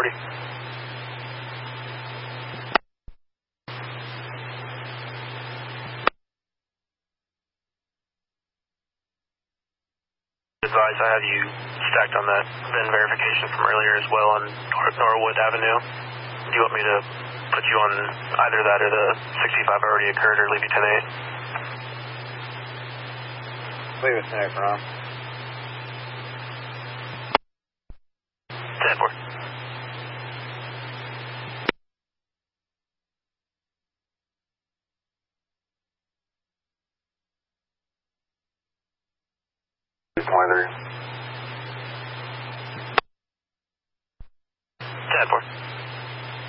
Copy. Advise I have you stacked on that VIN verification from earlier as well on Norwood Avenue. Do you want me to put you on either that or the 65 already occurred, or leave you 10-8? Leave it 10-8 for now. 10-4. Ten-4.